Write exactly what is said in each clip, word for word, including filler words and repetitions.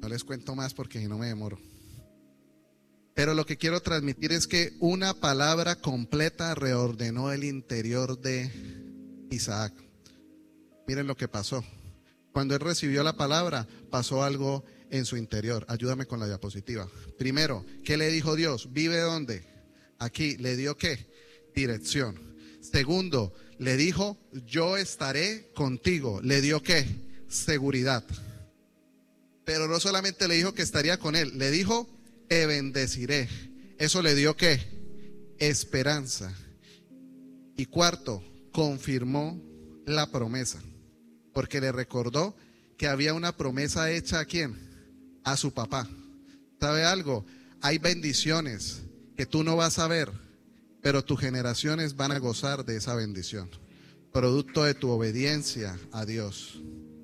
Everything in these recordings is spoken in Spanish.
No les cuento más porque si no me demoro. Pero lo que quiero transmitir es que una palabra completa reordenó el interior de Isaac. Miren lo que pasó. Cuando él recibió la palabra, pasó algo en su interior. Ayúdame con la diapositiva. Primero, ¿qué le dijo Dios? ¿Vive dónde? Aquí. ¿Le dio qué? Dirección. Segundo, le dijo, yo estaré contigo. ¿Le dio qué? Seguridad. Pero no solamente le dijo que estaría con él, le dijo, te bendeciré. Eso le dio qué? Esperanza. Y cuarto, confirmó la promesa. Porque le recordó que había una promesa hecha ¿a quién? A su papá. ¿Sabe algo? Hay bendiciones que tú no vas a ver, pero tus generaciones van a gozar de esa bendición, producto de tu obediencia a Dios.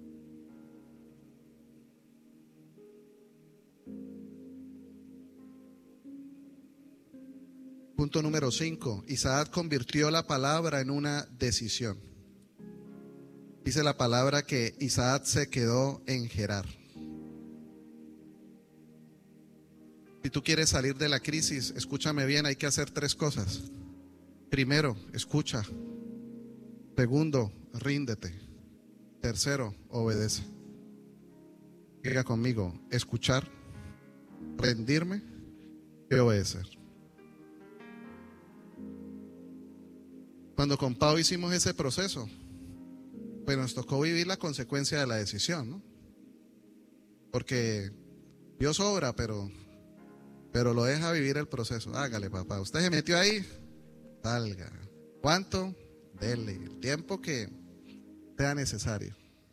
Punto número cinco. Isaac convirtió la palabra en una decisión. Dice la palabra que Isaac se quedó en Gerar. Si tú quieres salir de la crisis, escúchame bien, hay que hacer tres cosas. Primero, escucha. Segundo, ríndete. Tercero, obedece. Diga conmigo, escuchar, rendirme y obedecer. Cuando con Pau hicimos ese proceso, pues nos tocó vivir la consecuencia de la decisión, ¿no? Porque Dios obra, pero, pero lo deja vivir el proceso. Hágale, papá. Usted se metió ahí, salga. ¿Cuánto? Dele el tiempo que sea necesario.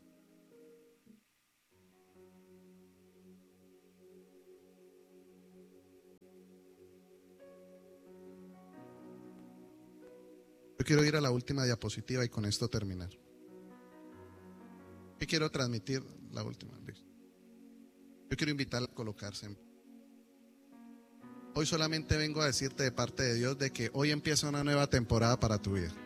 Yo quiero ir a la última diapositiva y con esto terminar. ¿Qué quiero transmitir? La última. Yo quiero invitarle a colocarse. Hoy solamente vengo a decirte de parte de Dios de que hoy empieza una nueva temporada para tu vida,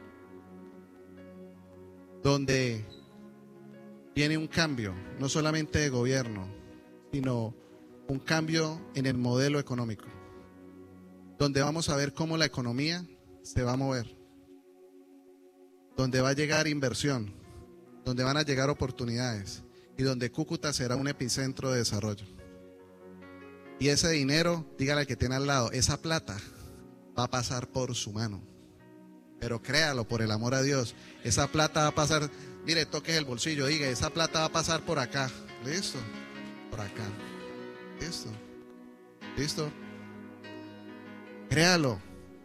donde viene un cambio, no solamente de gobierno, sino un cambio en el modelo económico, donde vamos a ver cómo la economía se va a mover, donde va a llegar inversión, donde van a llegar oportunidades y donde Cúcuta será un epicentro de desarrollo. Y ese dinero, dígale al que tiene al lado, esa plata va a pasar por su mano. Pero créalo, por el amor a Dios, esa plata va a pasar, mire, toque el bolsillo, diga, esa plata va a pasar por acá. ¿Listo? Por acá. ¿Listo? ¿Listo? Créalo.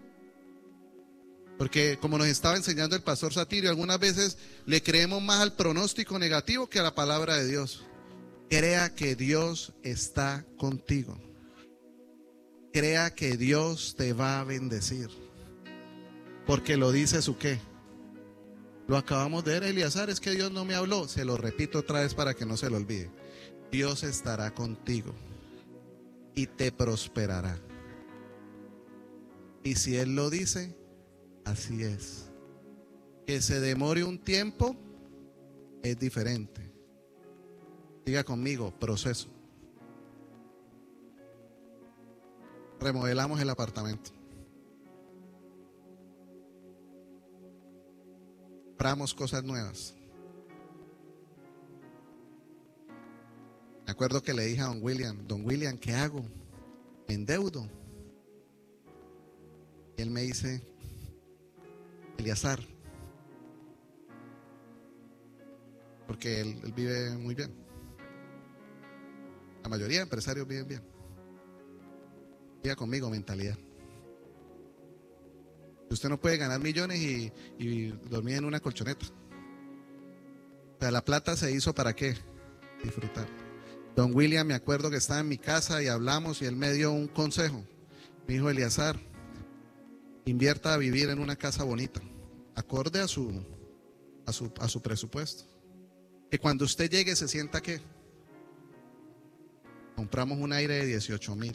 Porque como nos estaba enseñando el pastor Satirio, algunas veces le creemos más al pronóstico negativo que a la palabra de Dios. Crea que Dios está contigo. Crea que Dios te va a bendecir. Porque lo dice su qué. Lo acabamos de ver, Elíasar, es que Dios no me habló. Se lo repito otra vez para que no se lo olvide. Dios estará contigo y te prosperará. Y si Él lo dice, así es. Que se demore un tiempo es diferente. Diga conmigo, proceso. Remodelamos el apartamento. Compramos cosas nuevas. Me acuerdo que le dije a don William, don William, ¿qué hago? Me endeudo. Y él me dice, Elíasar, porque él, él vive muy bien. La mayoría de empresarios viven bien. Diga conmigo, mentalidad. Usted no puede ganar millones y, y dormir en una colchoneta. O sea, la plata se hizo ¿para qué? Disfrutar. Don William, me acuerdo que estaba en mi casa y hablamos y él me dio un consejo. Me dijo, Elíasar, invierta a vivir en una casa bonita, acorde a su, a su, a su presupuesto. Que cuando usted llegue se sienta que compramos un aire de dieciocho mil.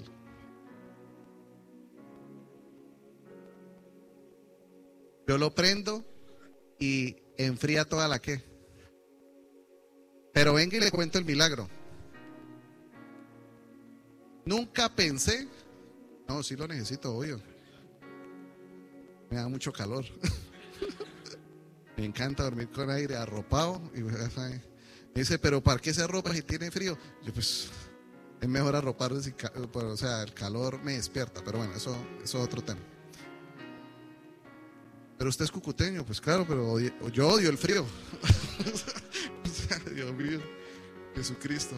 Yo lo prendo y enfría toda la que. Pero venga y le cuento el milagro. Nunca pensé, no, sí lo necesito, obvio. Me da mucho calor. Me encanta dormir con aire arropado. Y me dice, pero ¿para qué se arropa si tiene frío? Yo, pues, es mejor arroparse, si, o sea, el calor me despierta. Pero bueno, eso, eso es otro tema. Pero usted es cucuteño, pues claro, pero odio, yo odio el frío. O sea, Dios mío, Jesucristo.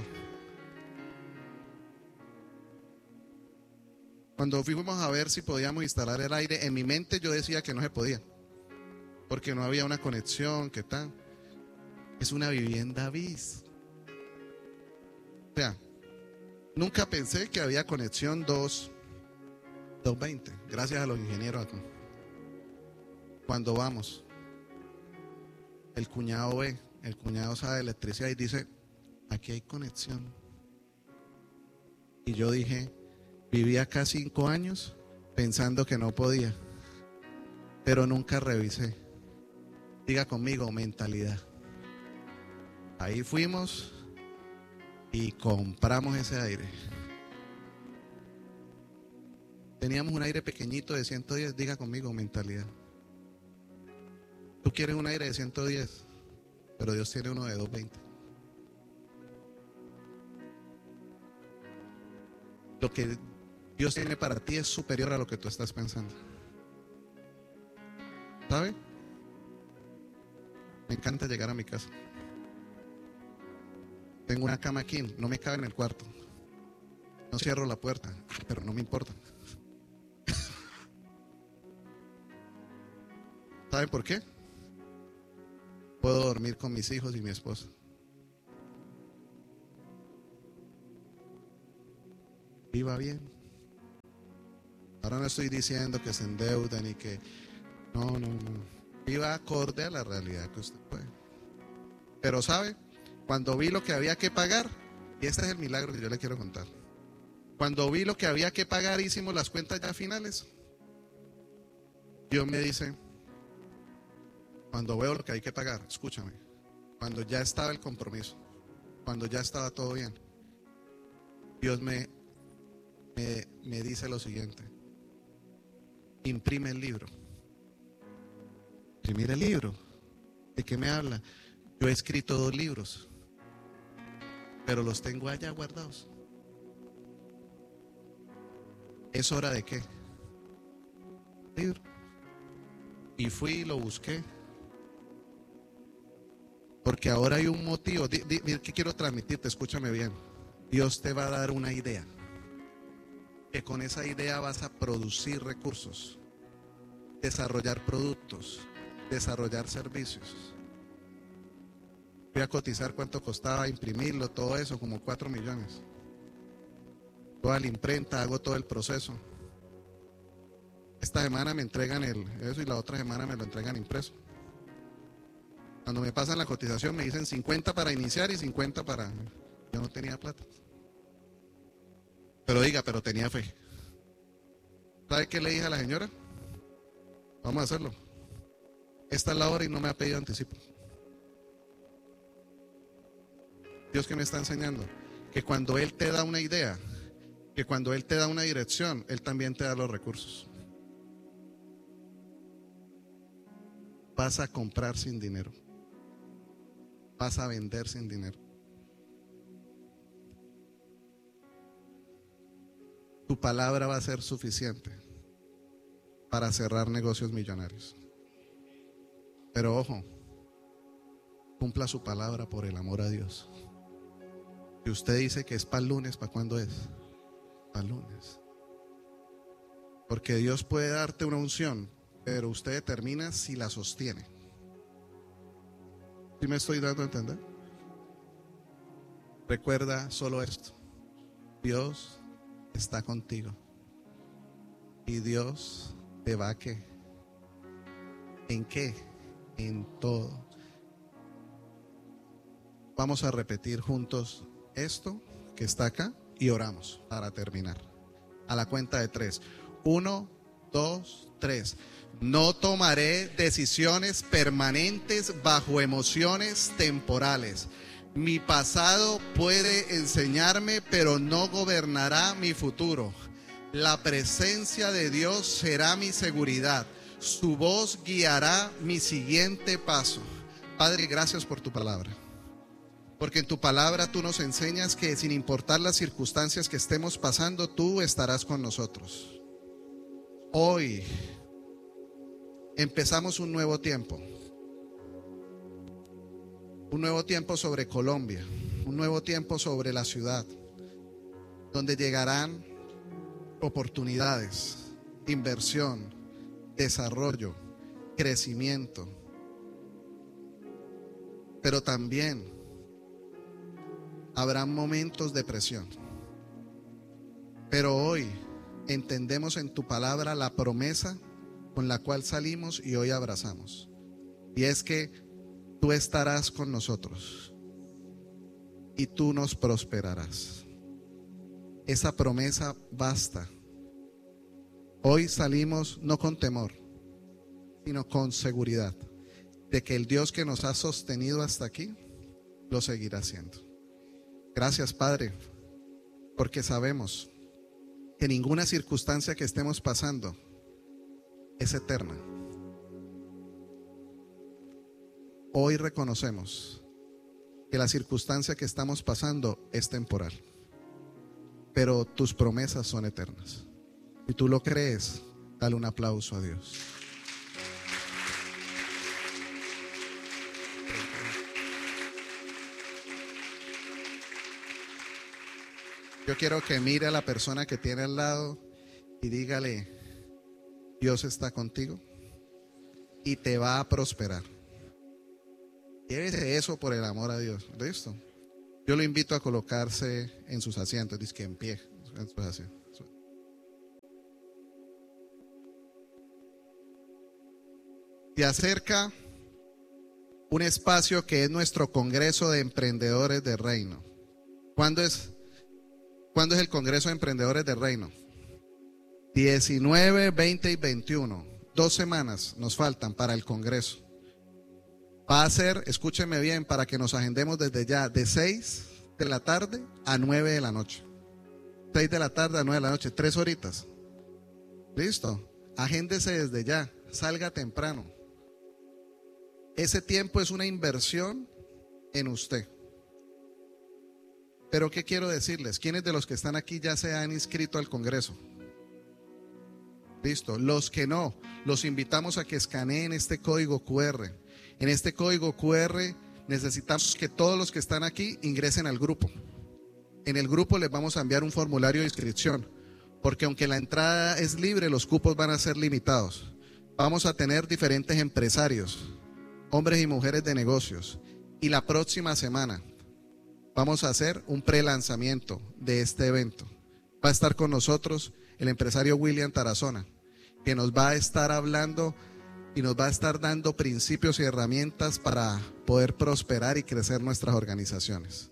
Cuando fuimos a ver si podíamos instalar el aire, en mi mente yo decía que no se podía, porque no había una conexión, ¿qué tal? Es una vivienda bis. O sea, nunca pensé que había conexión dos veinte. Gracias a los ingenieros acá. Cuando vamos, el cuñado ve, el cuñado sabe de electricidad y dice, aquí hay conexión. Y yo dije, viví acá cinco años pensando que no podía, pero nunca revisé. Diga conmigo, mentalidad. Ahí fuimos y compramos ese aire. Teníamos un aire pequeñito de ciento diez, diga conmigo, mentalidad. Tú quieres un aire de ciento diez, pero Dios tiene uno de doscientos veinte. Lo que Dios tiene para ti es superior a lo que tú estás pensando. ¿Sabe? Me encanta llegar a mi casa. Tengo una cama king, no me cabe en el cuarto. No cierro la puerta, pero no me importa. ¿Saben por qué? Puedo dormir con mis hijos y mi esposa. Viva bien. Ahora no estoy diciendo que se endeuden y que no, no, no. Viva acorde a la realidad que usted puede. Pero ¿sabe? Cuando vi lo que había que pagar, y este es el milagro que yo le quiero contar. Cuando vi lo que había que pagar, hicimos las cuentas ya finales. Dios me dice, cuando veo lo que hay que pagar, escúchame, cuando ya estaba el compromiso, cuando ya estaba todo bien, Dios me, me, me dice lo siguiente: imprime el libro. Imprimir el libro. ¿De qué me habla? Yo he escrito dos libros, pero los tengo allá guardados. ¿Es hora de qué? Libro. Y fui y lo busqué. Porque ahora hay un motivo. Di, di, ¿Qué quiero transmitirte? Escúchame bien. Dios te va a dar una idea. Que con esa idea vas a producir recursos, desarrollar productos, desarrollar servicios. Voy a cotizar cuánto costaba imprimirlo, todo eso, como cuatro millones. Toda la imprenta, hago todo el proceso. Esta semana me entregan el, eso, y la otra semana me lo entregan impreso. Cuando me pasan la cotización me dicen cincuenta para iniciar y cincuenta para... Yo no tenía plata. Pero diga, pero tenía fe. ¿Sabe qué le dije a la señora? Vamos a hacerlo. Esta es la hora y no me ha pedido anticipo. Dios, que me está enseñando que cuando Él te da una idea, que cuando Él te da una dirección, Él también te da los recursos. Vas a comprar sin dinero. Vas a vender sin dinero. Tu palabra va a ser suficiente para cerrar negocios millonarios. Pero ojo, cumpla su palabra por el amor a Dios. Si usted dice que es para el lunes, ¿para cuándo es? Para el lunes. Porque Dios puede darte una unción, pero usted determina si la sostiene. ¿Sí me estoy dando a entender? Recuerda solo esto: Dios está contigo y Dios te va a ¿qué? ¿En qué? En todo. Vamos a repetir juntos esto que está acá y oramos para terminar. A la cuenta de tres. Uno, dos, tres. No tomaré decisiones permanentes bajo emociones temporales. Mi pasado puede enseñarme, pero no gobernará mi futuro. La presencia de Dios será mi seguridad. Su voz guiará mi siguiente paso. Padre, gracias por tu palabra. Porque en tu palabra tú nos enseñas que sin importar las circunstancias que estemos pasando, tú estarás con nosotros. Hoy empezamos un nuevo tiempo. Un nuevo tiempo sobre Colombia, un nuevo tiempo sobre la ciudad, donde llegarán oportunidades, inversión, desarrollo, crecimiento, pero también habrá momentos de presión. Pero hoy entendemos en tu palabra la promesa con la cual salimos y hoy abrazamos, y es que tú estarás con nosotros y tú nos prosperarás. Esa promesa basta. Hoy salimos no con temor, sino con seguridad de que el Dios que nos ha sostenido hasta aquí lo seguirá haciendo. Gracias, Padre, porque sabemos que ninguna circunstancia que estemos pasando es eterna. Hoy reconocemos que la circunstancia que estamos pasando es temporal, pero tus promesas son eternas. Si tú lo crees, dale un aplauso a Dios. Yo quiero que mire a la persona que tiene al lado y dígale: Dios está contigo y te va a prosperar. Llévese eso por el amor a Dios. ¿Listo? Yo lo invito a colocarse en sus asientos. Dice que en pie. Se acerca un espacio que es nuestro Congreso de Emprendedores del Reino. ¿Cuándo es, ¿cuándo es el Congreso de Emprendedores del Reino? diecinueve, veinte y veintiuno. Dos semanas nos faltan para el Congreso. Va a ser, escúcheme bien, para que nos agendemos desde ya, de seis de la tarde a nueve de la noche. seis de la tarde a nueve de la noche, tres horitas. ¿Listo? Agéndese desde ya, salga temprano. Ese tiempo es una inversión en usted. Pero ¿qué quiero decirles? ¿Quiénes de los que están aquí ya se han inscrito al Congreso? Listo. Los que no, los invitamos a que escaneen este código cu erre. En este código cu erre necesitamos que todos los que están aquí ingresen al grupo. En el grupo les vamos a enviar un formulario de inscripción, porque aunque la entrada es libre, los cupos van a ser limitados. Vamos a tener diferentes empresarios, hombres y mujeres de negocios, y la próxima semana vamos a hacer un pre-lanzamiento de este evento. Va a estar con nosotros el empresario William Tarazona, que nos va a estar hablando y nos va a estar dando principios y herramientas para poder prosperar y crecer nuestras organizaciones.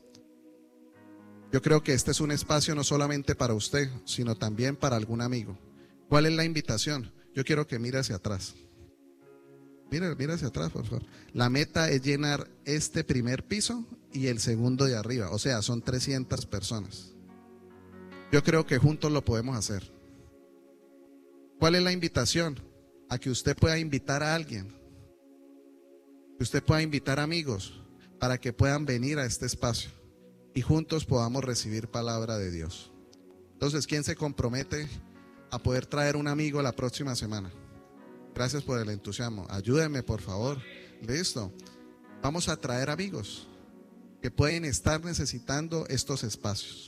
Yo creo que este es un espacio no solamente para usted, sino también para algún amigo. ¿Cuál es la invitación? Yo quiero que mire hacia atrás. Mira, mira hacia atrás, por favor. La meta es llenar este primer piso y el segundo de arriba. O sea, son trescientas personas. Yo creo que juntos lo podemos hacer. ¿Cuál es la invitación? A que usted pueda invitar a alguien, que usted pueda invitar amigos para que puedan venir a este espacio y juntos podamos recibir palabra de Dios. Entonces, ¿quién se compromete a poder traer un amigo la próxima semana? Gracias por el entusiasmo. Ayúdenme, por favor. Listo. Vamos a traer amigos que pueden estar necesitando estos espacios.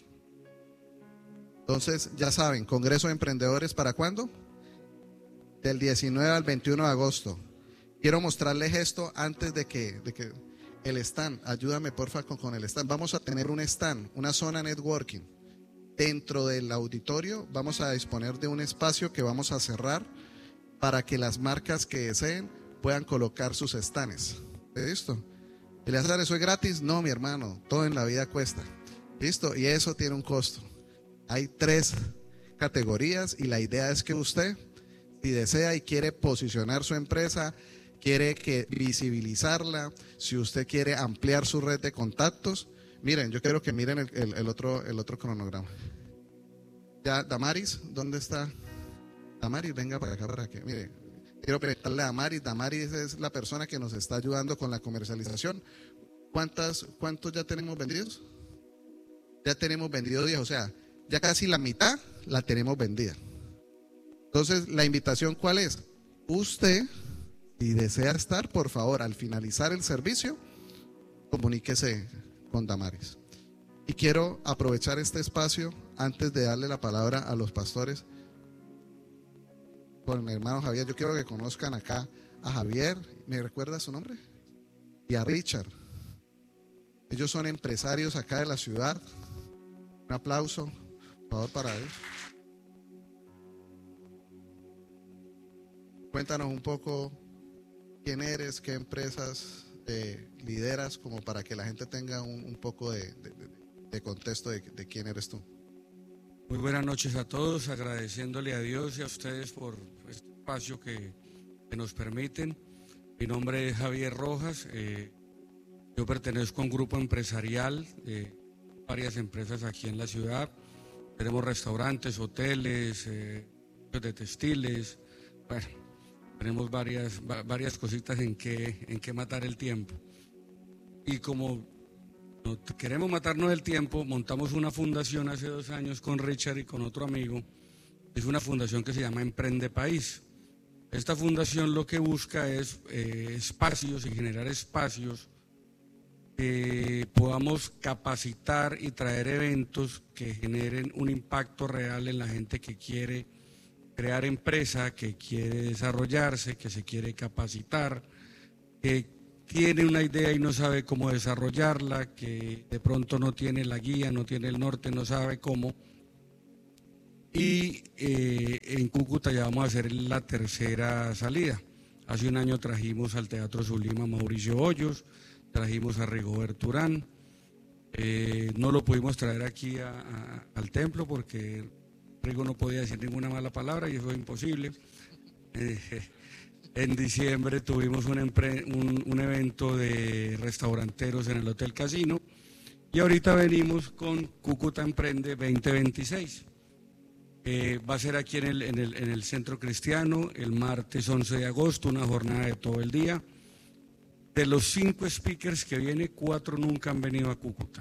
Entonces, ya saben, Congreso de Emprendedores, ¿para cuándo? Del diecinueve al veintiuno de agosto. Quiero mostrarles esto antes de que, de que el stand, ayúdame porfa con, con el stand. Vamos a tener un stand, una zona networking. Dentro del auditorio vamos a disponer de un espacio que vamos a cerrar para que las marcas que deseen puedan colocar sus stands. ¿Listo? ¿Eleazar, eso es gratis? No, mi hermano, todo en la vida cuesta. ¿Listo? Y eso tiene un costo. Hay tres categorías y la idea es que usted, si desea y quiere posicionar su empresa quiere que visibilizarla, si usted quiere ampliar su red de contactos, miren, yo quiero que miren el, el, el otro, el otro cronograma. Ya, Damaris, ¿dónde está? Damaris, venga para acá, para que, mire, quiero preguntarle a Damaris. Damaris es la persona que nos está ayudando con la comercialización. ¿Cuántas, ¿Cuántos ya tenemos vendidos? Ya tenemos vendido diez, o sea, ya casi la mitad la tenemos vendida. Entonces, la invitación, ¿cuál es? Usted, si desea estar, por favor, al finalizar el servicio, comuníquese con Damaris. Y quiero aprovechar este espacio antes de darle la palabra a los pastores con mi hermano Javier. Yo quiero que conozcan acá a Javier, ¿me recuerda su nombre? Y a Richard. Ellos son empresarios acá de la ciudad. Un aplauso, por favor, para ellos. Cuéntanos un poco quién eres, qué empresas eh, lideras, como para que la gente tenga un, un poco de, de, de contexto de, de quién eres tú. Muy buenas noches a todos, agradeciéndole a Dios y a ustedes por este espacio que, que nos permiten. Mi nombre es Javier Rojas, eh, yo pertenezco a un grupo empresarial, eh, varias empresas aquí en la ciudad. Tenemos restaurantes, hoteles, eh, de textiles, bueno, tenemos varias, varias cositas en que, en que matar el tiempo. Y como no queremos matarnos el tiempo, montamos una fundación hace dos años con Richard y con otro amigo. Es una fundación que se llama Emprende País. Esta fundación lo que busca es eh, espacios y generar espacios que podamos capacitar y traer eventos que generen un impacto real en la gente que quiere crear empresa, que quiere desarrollarse, que se quiere capacitar, que tiene una idea y no sabe cómo desarrollarla, que de pronto no tiene la guía, no tiene el norte, no sabe cómo. Y eh, en Cúcuta ya vamos a hacer la tercera salida. Hace un año trajimos al Teatro Zulima a Mauricio Hoyos, trajimos a Rigoberto Urán. Eh, no lo pudimos traer aquí a, a, al templo porque Rigo no podía decir ninguna mala palabra y eso es imposible. Eh, En diciembre tuvimos un, un, un evento de restauranteros en el Hotel Casino y ahorita venimos con Cúcuta Emprende veinte veintiséis. Eh, va a ser aquí en el, en, el, en el Centro Cristiano el martes once de agosto, una jornada de todo el día. De los cinco speakers que vienen, cuatro nunca han venido a Cúcuta.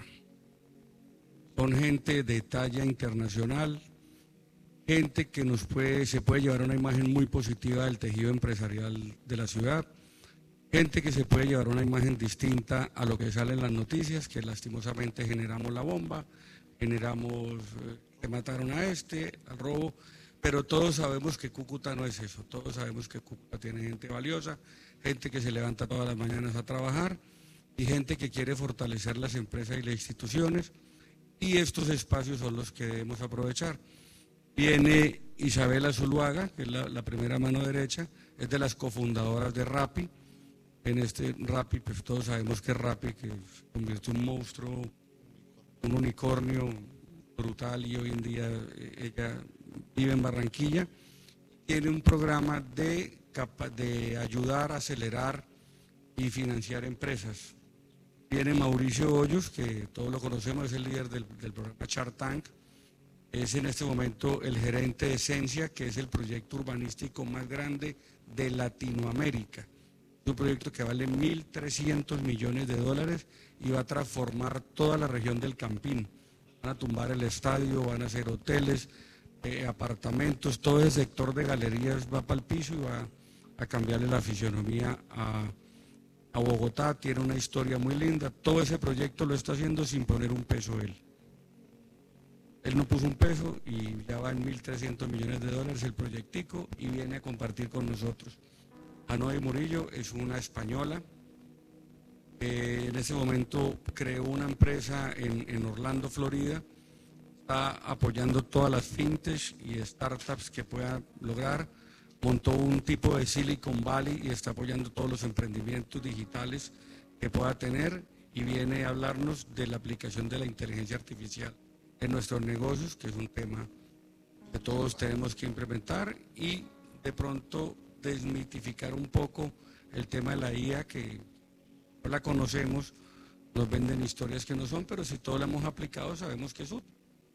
Son gente de talla internacional, gente que nos puede, se puede llevar una imagen muy positiva del tejido empresarial de la ciudad, gente que se puede llevar una imagen distinta a lo que sale en las noticias, que lastimosamente generamos la bomba, generamos eh, que mataron a este, al robo, pero todos sabemos que Cúcuta no es eso, todos sabemos que Cúcuta tiene gente valiosa, gente que se levanta todas las mañanas a trabajar y gente que quiere fortalecer las empresas y las instituciones, y estos espacios son los que debemos aprovechar. Viene Isabela Zuluaga, que es la, la primera mano derecha, es de las cofundadoras de Rappi. En este Rappi, pues todos sabemos que Rappi, que se convierte en un monstruo, un unicornio brutal, y hoy en día ella vive en Barranquilla. Tiene un programa de, de ayudar a acelerar y financiar empresas. Viene Mauricio Hoyos, que todos lo conocemos, es el líder del, del programa Shark Tank. Es en este momento el gerente de Esencia, que es el proyecto urbanístico más grande de Latinoamérica. Es un proyecto que vale mil trescientos millones de dólares y va a transformar toda la región del Campín. Van a tumbar el estadio, van a hacer hoteles, eh, apartamentos, todo el sector de galerías va para el piso y va a cambiarle la fisionomía a, a Bogotá. Tiene una historia muy linda. Todo ese proyecto lo está haciendo sin poner un peso él. Él no puso un peso y ya va en mil trescientos millones de dólares el proyectico y viene a compartir con nosotros. Anoe Murillo es una española, eh, en ese momento creó una empresa en, en Orlando, Florida, está apoyando todas las fintech y startups que pueda lograr, montó un tipo de Silicon Valley y está apoyando todos los emprendimientos digitales que pueda tener y viene a hablarnos de la aplicación de la inteligencia artificial en nuestros negocios, que es un tema que todos tenemos que implementar y de pronto desmitificar un poco el tema de la I A, que no la conocemos, nos venden historias que no son, pero si todos la hemos aplicado sabemos que es útil.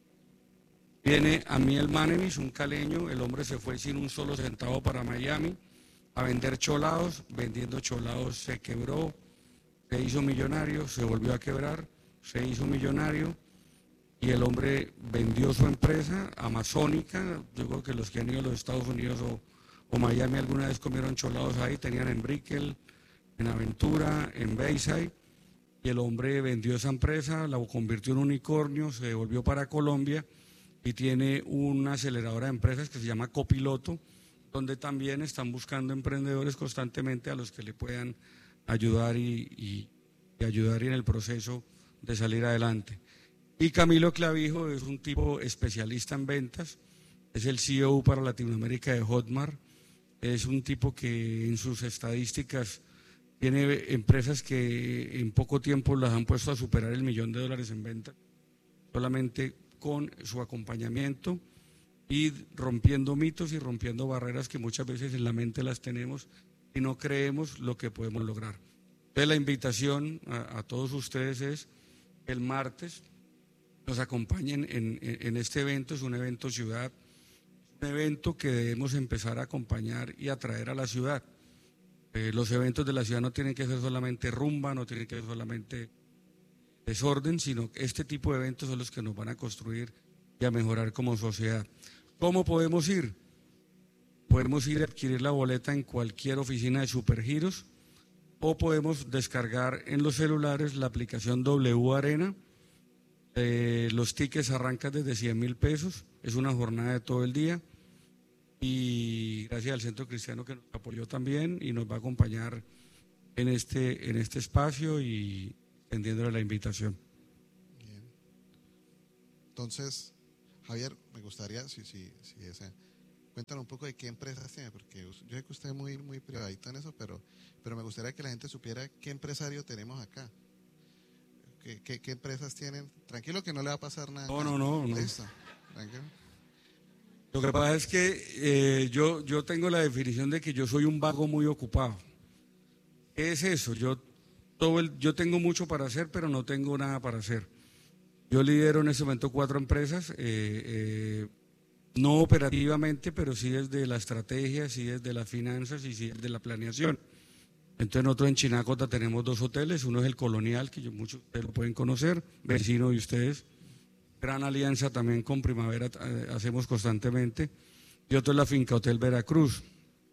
Viene Amiel Manevis, un caleño, el hombre se fue sin un solo centavo para Miami a vender cholados, vendiendo cholados se quebró, se hizo millonario, se volvió a quebrar, se hizo millonario y el hombre vendió su empresa amazónica. Yo creo que los que han ido a los Estados Unidos o, o Miami alguna vez comieron cholados ahí, tenían en Brickell, en Aventura, en Bayside, y el hombre vendió esa empresa, la convirtió en un unicornio, se devolvió para Colombia y tiene una aceleradora de empresas que se llama Copiloto, donde también están buscando emprendedores constantemente a los que le puedan ayudar y, y, y ayudar en el proceso de salir adelante. Y Camilo Clavijo es un tipo especialista en ventas, es el C E O para Latinoamérica de Hotmart, es un tipo que en sus estadísticas tiene empresas que en poco tiempo las han puesto a superar el millón de dólares en ventas, solamente con su acompañamiento y rompiendo mitos y rompiendo barreras que muchas veces en la mente las tenemos y no creemos lo que podemos lograr. Entonces la invitación a, a todos ustedes es el martes nos acompañen en, en, en este evento, es un evento ciudad, un evento que debemos empezar a acompañar y atraer a la ciudad. Eh, los eventos de la ciudad no tienen que ser solamente rumba, no tienen que ser solamente desorden, sino que este tipo de eventos son los que nos van a construir y a mejorar como sociedad. ¿Cómo podemos ir? Podemos ir a adquirir la boleta en cualquier oficina de Supergiros o podemos descargar en los celulares la aplicación W Arena. Eh, los tickets arrancan desde cien mil pesos, es una jornada de todo el día y gracias al Centro Cristiano que nos apoyó también y nos va a acompañar en este, en este espacio y extendiéndole la invitación. Bien. Entonces, Javier, me gustaría, si, si, si desea, cuéntanos un poco de qué empresas tiene, porque yo sé que usted es muy, muy privadito en eso, pero, pero me gustaría que la gente supiera qué empresario tenemos acá. ¿Qué, qué, qué empresas tienen? Tranquilo que no le va a pasar nada. No, no, no. no. Listo. Tranquilo. Lo que pasa es que eh, yo, yo tengo la definición de que yo soy un vago muy ocupado. ¿Qué es eso? Yo, todo el, yo tengo mucho para hacer, pero no tengo nada para hacer. Yo lidero en este momento cuatro empresas, eh, eh, no operativamente, pero sí desde la estrategia, sí desde las finanzas y sí desde la planeación. Entonces nosotros en Chinacota tenemos dos hoteles, uno es el Colonial, que yo, muchos de ustedes lo pueden conocer, vecino de ustedes, gran alianza también con Primavera, eh, hacemos constantemente, y otro es la Finca Hotel Veracruz.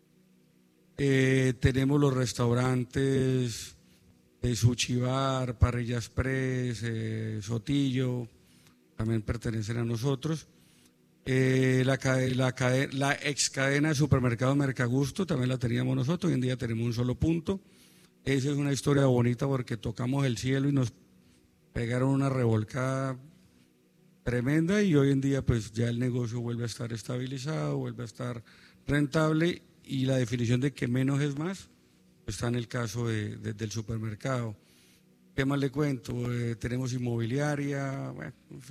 Eh, tenemos los restaurantes de Sushi Bar, Parrilla Express, eh, Sotillo, también pertenecen a nosotros. Eh, la, la, la ex cadena de supermercados Mercagusto también la teníamos nosotros, hoy en día tenemos un solo punto. Esa es una historia bonita porque tocamos el cielo y nos pegaron una revolcada tremenda y hoy en día pues ya el negocio vuelve a estar estabilizado, vuelve a estar rentable y la definición de que menos es más está en el caso de, de, del supermercado. ¿Qué más le cuento? Eh, tenemos inmobiliaria, bueno,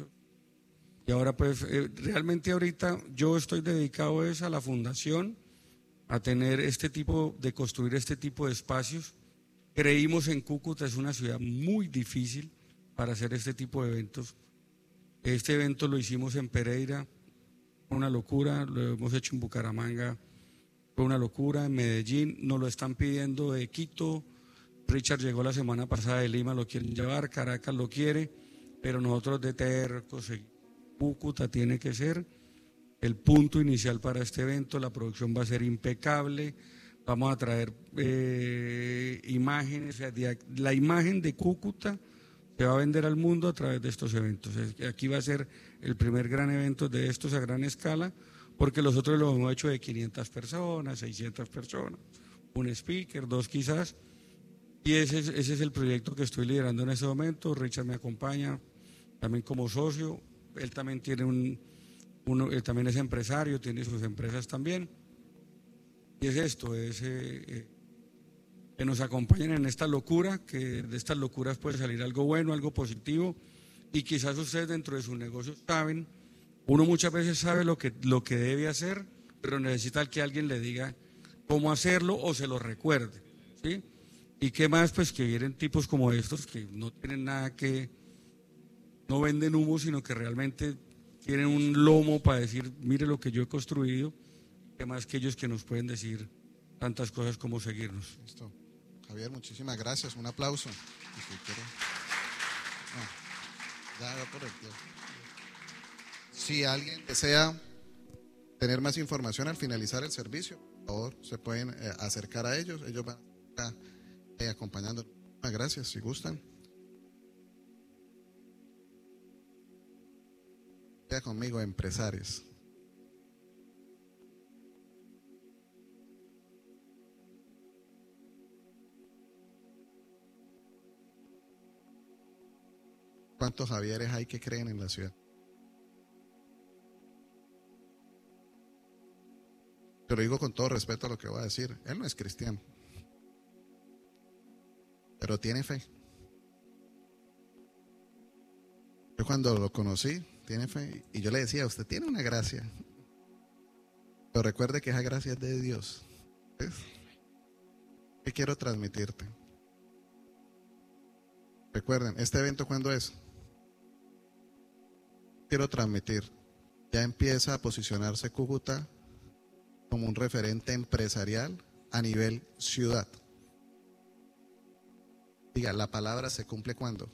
y ahora pues eh, realmente ahorita yo estoy dedicado es a la fundación, a tener este tipo, de construir este tipo de espacios. Creímos en Cúcuta, es una ciudad muy difícil para hacer este tipo de eventos. Este evento lo hicimos en Pereira, una locura, lo hemos hecho en Bucaramanga, fue una locura, en Medellín, nos lo están pidiendo de Quito, Richard llegó la semana pasada de Lima, lo quieren llevar, Caracas lo quiere, pero nosotros de tercos seguimos. Cúcuta tiene que ser el punto inicial para este evento, la producción va a ser impecable, vamos a traer eh, imágenes, o sea, la imagen de Cúcuta se va a vender al mundo a través de estos eventos. Aquí va a ser el primer gran evento de estos a gran escala, porque los otros lo hemos hecho de quinientas personas, seiscientas personas, un speaker, dos quizás, y ese es, ese es el proyecto que estoy liderando en este momento. Richard me acompaña también como socio. Él también tiene un, uno, él también es empresario, tiene sus empresas también. Y es esto, es eh, eh, que nos acompañen en esta locura, que de estas locuras puede salir algo bueno, algo positivo, y quizás ustedes dentro de sus negocios saben, uno muchas veces sabe lo que, lo que debe hacer, pero necesita que alguien le diga cómo hacerlo o se lo recuerde, ¿sí? ¿Y qué más? Pues que vienen tipos como estos que no tienen nada que, no venden humo, sino que realmente tienen un lomo para decir, mire lo que yo he construido, qué más que ellos que nos pueden decir tantas cosas como seguirnos. Listo. Javier, muchísimas gracias, un aplauso. Si quiere... no, ya va por el tiempo. Si alguien desea tener más información al finalizar el servicio, por favor, se pueden eh, acercar a ellos, ellos van a estar eh, acompañando. Muchas gracias, si gustan. Queda conmigo, empresarios. ¿Cuántos Javieres hay que creen en la ciudad? Te lo digo con todo respeto a lo que voy a decir. Él no es cristiano, pero tiene fe. Yo cuando lo conocí, tiene fe, y yo le decía, usted tiene una gracia, pero recuerde que esa gracia es de Dios. ¿Ves? ¿Qué quiero transmitirte? Recuerden, ¿este evento cuándo es? Quiero transmitir, ya empieza a posicionarse Cúcuta como un referente empresarial a nivel ciudad. Diga, la palabra se cumple ¿cuándo?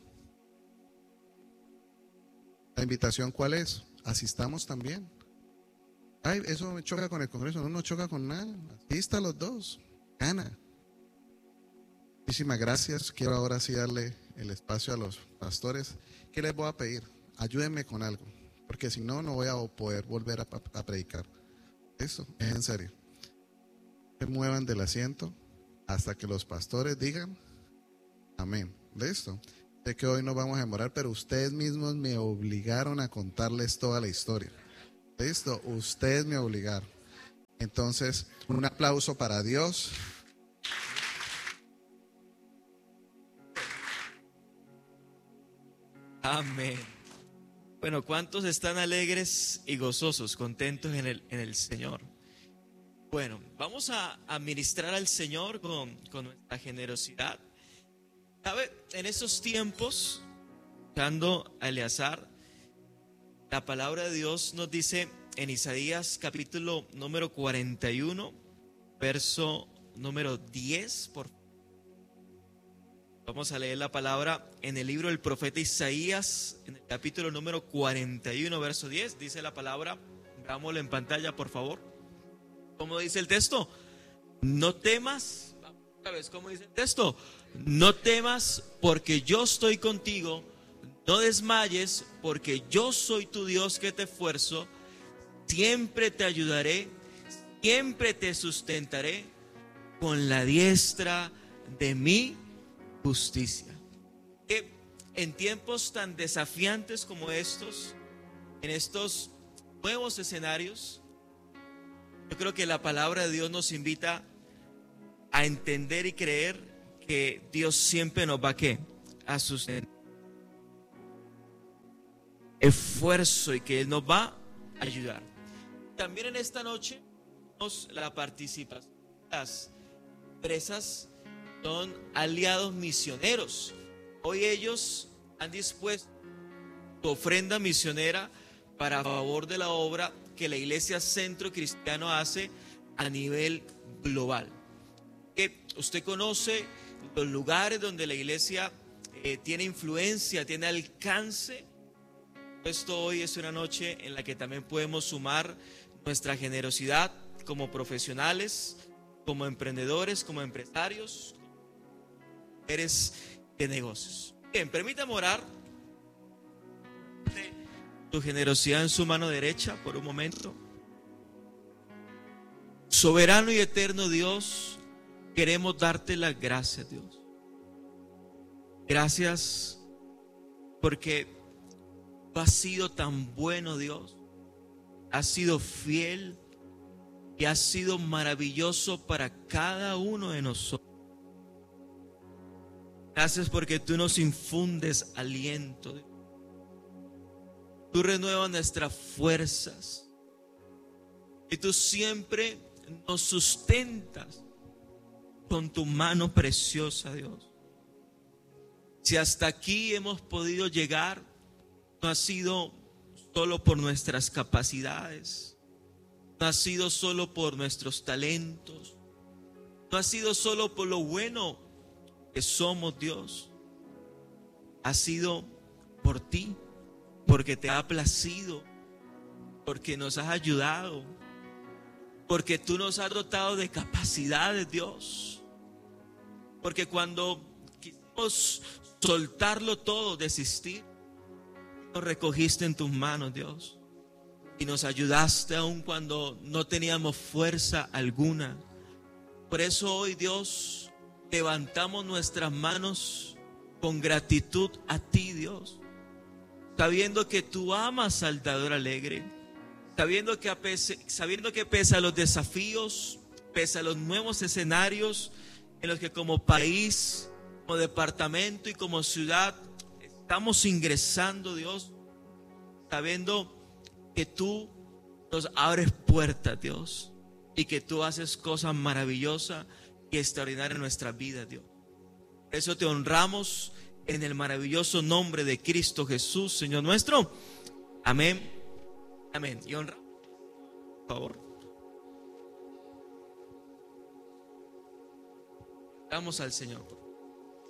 ¿La invitación cuál es? Asistamos también. Ay, eso me choca con el Congreso, no nos choca con nada. Asista a los dos, gana. Muchísimas gracias. Quiero ahora sí darle el espacio a los pastores. ¿Qué les voy a pedir? Ayúdenme con algo, porque si no, no voy a poder volver a, a predicar. Eso, es en serio. Se muevan del asiento hasta que los pastores digan amén. ¿Listo? Sé que hoy nos vamos a demorar, pero ustedes mismos me obligaron a contarles toda la historia. ¿Listo? Ustedes me obligaron. Entonces, un aplauso para Dios. Amén. Bueno, ¿cuántos están alegres y gozosos, contentos en el, en el Señor? Bueno, vamos a administrar al Señor con, con nuestra generosidad. ¿Sabe? En esos tiempos, buscando a Eleazar, la palabra de Dios nos dice en Isaías capítulo número cuarenta y uno, verso número diez, por favor. Vamos a leer la palabra en el libro del profeta Isaías, en el capítulo número cuarenta y uno, verso diez. Dice la palabra, veámoslo en pantalla, por favor. ¿Cómo dice el texto? No temas, otra vez, ¿cómo dice el texto? No temas porque yo estoy contigo, no desmayes porque yo soy tu Dios que te esfuerzo, siempre te ayudaré, siempre te sustentaré con la diestra de mi justicia. Que en tiempos tan desafiantes como estos, en estos nuevos escenarios, yo creo que la palabra de Dios nos invita a entender y creer que Dios siempre nos va a ¿qué? A sustentar. Esfuerzo y que Él nos va a ayudar. También en esta noche tenemos la participación de las empresas. Son aliados misioneros. Hoy ellos han dispuesto su ofrenda misionera para favor de la obra que la Iglesia Centro Cristiano hace a nivel global. Que usted conoce los lugares donde la iglesia eh, tiene influencia, tiene alcance. Esto hoy es una noche en la que también podemos sumar nuestra generosidad como profesionales, como emprendedores, como empresarios, eres de negocios. Bien, permítame orar tu generosidad en su mano derecha por un momento. Soberano y eterno Dios, queremos darte las gracias, Dios. Gracias porque tú has sido tan bueno, Dios. Has sido fiel y has sido maravilloso para cada uno de nosotros. Gracias porque tú nos infundes aliento. Tú renuevas nuestras fuerzas. Y tú siempre nos sustentas con tu mano preciosa, Dios. Si hasta aquí hemos podido llegar, no ha sido solo por nuestras capacidades, no ha sido solo por nuestros talentos, no ha sido solo por lo bueno que somos, Dios. Ha sido por ti, porque te ha placido, porque nos has ayudado, porque tú nos has dotado de capacidades, Dios. Porque cuando quisimos soltarlo todo, desistir, nos recogiste en tus manos, Dios, y nos ayudaste aun cuando no teníamos fuerza alguna. Por eso hoy, Dios, levantamos nuestras manos con gratitud a ti, Dios, sabiendo que tú amas al dador alegre, sabiendo que, a pese, sabiendo que pese a los desafíos, pese a los nuevos escenarios en los que como país, como departamento y como ciudad estamos ingresando, Dios, sabiendo que tú nos abres puertas, Dios, y que tú haces cosas maravillosas y extraordinarias en nuestras vidas, Dios. Por eso te honramos en el maravilloso nombre de Cristo Jesús, Señor nuestro. Amén. Amén. Y honra, por favor. Damos al Señor.